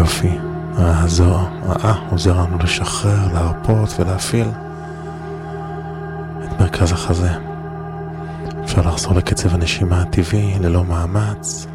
יופי. עוזר לנו לשחרר, להרפות ולהפעיל את מרכז החזה. אפשר לחזור לקצב הנשימה הטבעי ללא מאמץ.